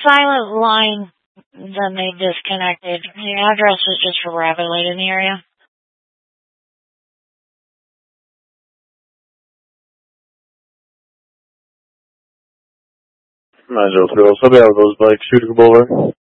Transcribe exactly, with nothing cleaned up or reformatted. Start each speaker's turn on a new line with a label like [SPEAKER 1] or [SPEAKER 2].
[SPEAKER 1] silent line, then they disconnected. The address is just for rapid light in the area.
[SPEAKER 2] nine zero three, I'll be out of those bikes, shooting over.